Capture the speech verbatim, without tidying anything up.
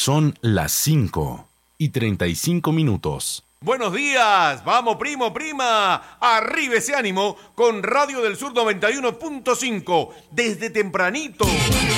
Son las cinco y treinta y cinco minutos. Buenos días, vamos primo, prima, arriba ese ánimo con Radio del Sur noventa y uno punto cinco, desde tempranito.